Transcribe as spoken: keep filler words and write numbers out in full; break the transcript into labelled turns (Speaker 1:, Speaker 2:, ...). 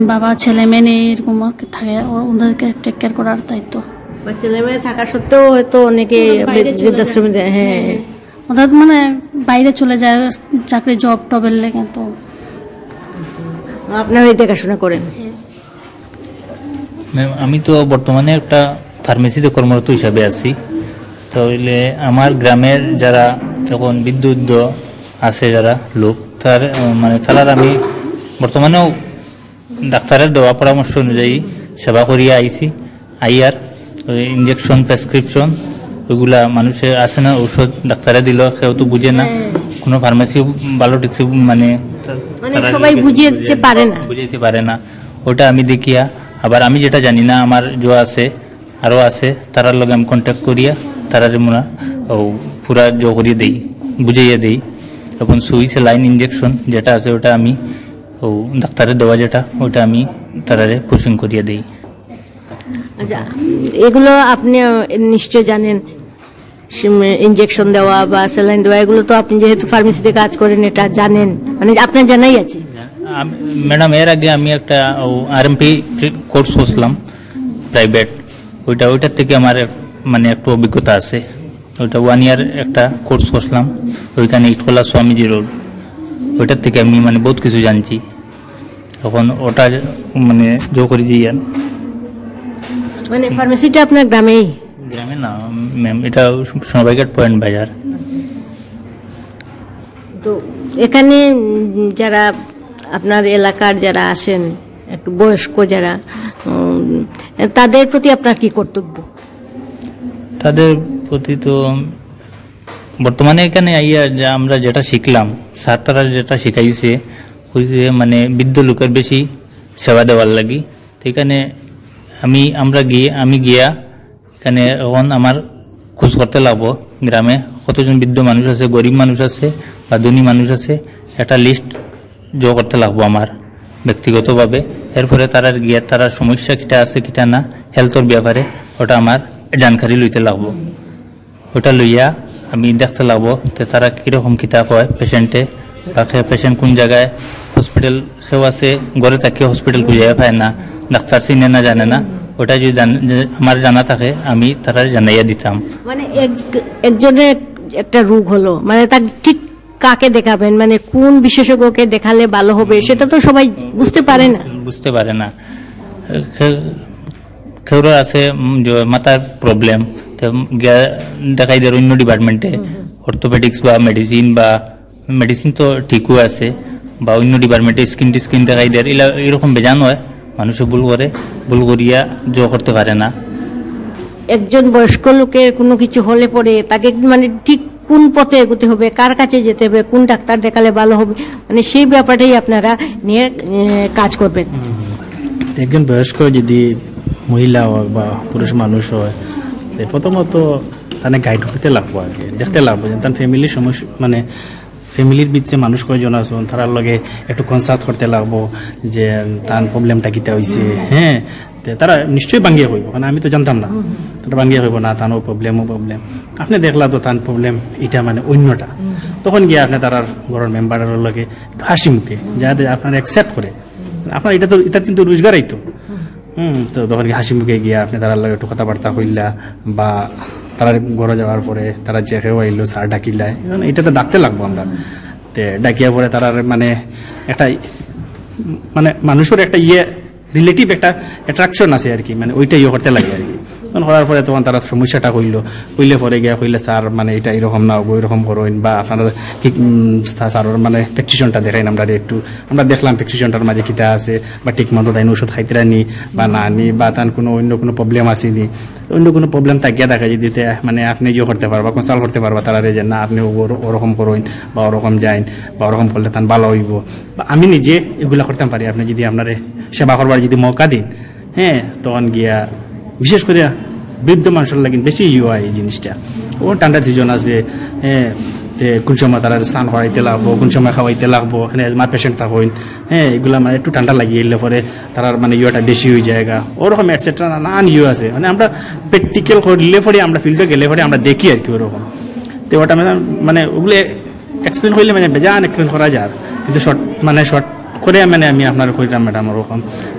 Speaker 1: বাবা ছেলে মেয়ে নিয়ে এরকম থাকে, ওদেরকে টেক কেয়ার করার দায়িত্ব।
Speaker 2: ছেলে মেয়ে থাকা সত্ত্বেও হয়তো অনেকে বৃদ্ধাশ্রমে যায়। হ্যাঁ,
Speaker 1: ওদের মানে বাইরে চলে যায় চাকরি জব টবের লেগে, তো
Speaker 2: আপনারাই দেখাশোনা করেন।
Speaker 3: আমি তো বর্তমানে একটা ফার্মেসিতে কর্মরত হিসাবে আছি। তাহলে আমার গ্রামের যারা তখন বিদ্যুৎ আছে যারা লোক, তার মানে তারা আমি বর্তমানেও ডাক্তারের দেওয়া পরামর্শ অনুযায়ী সেবা করিয়া আইছি। আইয়ার ইঞ্জেকশন প্রেসক্রিপশন ওইগুলা মানুষের আসে না, ঔষধ ডাক্তারে দিল কেউ তো বুঝে না, কোনো ফার্মেসিও ভালো টিকছে মানে
Speaker 2: সবাই বুঝিয়ে দিতে পারে না
Speaker 3: বুঝাইতে পারে না। ওটা আমি দেখিয়া আবার আমি যেটা জানি না আমার যে আছে আরও আছে তারার লগে আমি কন্ট্যাক্ট করিয়া তারারে মোনা ও পুরা জো করিয়ে দেই, বুঝাইয়া দেই। এখন সুই সেলাইন ইঞ্জেকশন যেটা আছে ওটা আমি ও ডাক্তারের দেওয়া যেটা ওটা আমি তারারে পুশিং করিয়া দেই।
Speaker 2: আচ্ছা, এগুলো আপনি নিশ্চয় জানেন, ইঞ্জেকশন দেওয়া বা স্যালাইন দেওয়া এগুলো তো আপনি যেহেতু ফার্মেসিতে কাজ করেন এটা জানেন, মানে আপনার জানাই আছে।
Speaker 3: ম্যাডাম এর আগে আমি একটা আরএমপি কোর্স করছিলাম প্রাইভেট, ওইটা ওইটার থেকে আমার মানে একটু অভিজ্ঞতা আছে। ওইটা ওয়ান ইয়ার একটা কোর্স করছিলাম ওইখানে ইটখোলা স্বামীজি রোড, ওইটার থেকে আমি মানে বহুত কিছু জানছি। এখন ওটা মানে জো করি যে
Speaker 2: মানে ফার্মেসিটা আপনার গ্রামেই?
Speaker 3: গ্রামে না ম্যাম, এটা সোনাবাইঘাট পয়েন্ট বাজার।
Speaker 2: তো এখানে যারা আপনার এলাকার যারা আসেন একটু বয়স্ক যারা, তাদের প্রতি আপনার কি কর্তব্য?
Speaker 3: তাদের প্রতি তো বর্তমানে এখানে আইয়া যে আমরা যেটা শিখলাম, স্যার তারা যেটা শিখাইছে ওই যে মানে বৃদ্ধ লোকের বেশি সেবা দেওয়ার লাগি। তো এখানে আমি আমরা গিয়ে আমি গিয়া এখানে এখন আমার খোঁজ করতে লাগবো গ্রামে কতজন বৃদ্ধ মানুষ আছে, গরিব মানুষ আছে বা ধনী মানুষ আছে, একটা লিস্ট জো করতে লাগবো আমার ব্যক্তিগতভাবে। এরপরে তারা গিয়া তারা সমস্যা কিটা আছে কিটা না হেলথর ব্যাপারে ওটা আমার জানকারি লইতে লাগবো। ওটা লইয়া আমি দেখতে লাগবো যে তারা কীরকম কিতাব হয় পেশেন্টে, বা পেশেন্ট কোন জায়গায় হসপিটাল কেউ আছে ঘরে থাকিয়ে হসপিটাল খুঁজে পায় না, ডাক্তার চিনে না জানে না, ওটা যদি আমার জানা থাকে আমি তারা জানাইয়া দিতাম।
Speaker 2: মানে একজনের একটা রোগ হলো মানে তার ঠিক কাকে দেখাবেন, মানে কোন বিশেষজ্ঞকে দেখালে ভালো হবে সেটা তো সবাই বুঝতে পারে না
Speaker 3: বুঝতে পারে না কেউ আছে মাথার প্রবলেম দেখাই দেয় অন্য ডিপার্টমেন্টে, অর্থোপেডিক্স বা মেডিসিন বা মেডিসিন তো ঠিকও আছে, বা অন্য ডিপার্টমেন্টে স্কিন টিস্কিন দেখাই দেয়, এরকম বেজান হয় মানুষে ভুল করে, ভুল করিয়া জো করতে পারে না।
Speaker 2: একজন বয়স্ক লোকের কোনো কিছু হলে পরে তাকে মানে ঠিক কোন পথে এগোতে হবে, কার কাছে যেতে হবে, কোন ডাক্তার দেখালে ভালো হবে, মানে সেই ব্যাপারটাই আপনারা নিয়ে কাজ করবেন।
Speaker 4: একজন বয়স্ক যদি মহিলা হয় বা পুরুষ মানুষ হয়, প্রথমত তাকে গাইড করতে লাগবো, আগে দেখতে লাগবো যে তার ফ্যামিলির সমস্যা মানে ফ্যামিলির ভিতরে মানুষ কয়জন আসুন তার লগে একটু কনসাল্ট করতে লাগবো যে তার প্রবলেমটা কিতা হয়েছে। হ্যাঁ, তারা নিশ্চয়ই বাঙ্গিয়া হইব, কারণ আমি তো জানতাম না, তারা বাঙ্গিয়া হইব না তারও প্রবলেমও প্রবলেম আপনি দেখলা তো তার প্রবলেম এটা মানে অন্যটা, তখন গিয়ে আপনি তার ঘরের মেম্বারের লগে হাসি মুখে যাতে আপনার অ্যাকসেপ্ট করে, আপনার এটা তো এটা কিন্তু রোজগারই তো হুম তো তখন হাসি মুখে গিয়া আপনি তার লগে একটু কথাবার্তা কইলা, বা তারা ঘরে যাওয়ার পরে তারা যে কেউ আইলো সার ডাকিলায়, এটা তো ডাকতে লাগবো আমরা। তে ডাকিয়া পরে তারা মানে একটা মানে মানুষের একটা ইয়ে রিলেটিভ একটা অ্যাট্রাকশন আছে আর কি, মানে ওইটা ইয়ে করতে লাগে আর কি। তখন হওয়ার পরে তখন তারা সমস্যাটা কইলো, কইলে পরে গিয়া কইলে স্যার মানে এটা এরকম না ওইরকম করইন, বা আপনারা ঠিক স্যারের মানে প্রেসক্রিপশনটা দেখাইন আমরা একটু, আমরা দেখলাম প্রেসক্রিপশনটার মাঝে কিতা আছে, বা ঠিক মতো তাই ওষুধ খাইতে নি বা না নি, বা তার কোনো অন্য কোনো প্রবলেম আসেনি, অন্য কোনো প্রবলেম থাকিয়া দেখা দিতে মানে আপনি ইয়ে করতে পারবা, কনসাল্ট করতে পারবা তারা যে না আপনি ওরকম করইন বা ওরকম যাইন বা ওরকম করলে তার ভালো হইব, বা আমি নিজে এগুলা করতে পারি। আপনি যদি আপনার সেবা করবার যদি মৌকা দিন, হ্যাঁ তখন গিয়া বিশেষ করে বৃদ্ধ মানুষের লাগে বেশি ইউ হয় এই জিনিসটা। ও ঠান্ডা সিজন আছে, হ্যাঁ তে কোন সময় তারা স্নান করাইতে লাগবো, কোন সময় খাওয়াইতে লাগবো, এখানে এজমা পেশেন্ট থাকুন, হ্যাঁ এগুলা মানে একটু ঠান্ডা লাগিয়ে এলে পরে তার মানে ইউটা বেশি হয়ে জায়গা ওরকম এটসেট্রা নানান ইউ আছে, মানে আমরা প্র্যাকটিক্যাল করলে পরে আমরা ফিল্ডে গেলে পরে আমরা দেখি আর কি ওরকম। তো ওটা মানে মানে ওগুলো এক্সপ্লেন করলে মানে বেজান এক্সপ্লেন করা যায়, কিন্তু শর্ট মানে শর্ট করে মানে আমি আপনার কইতাম ম্যাডাম ওরকম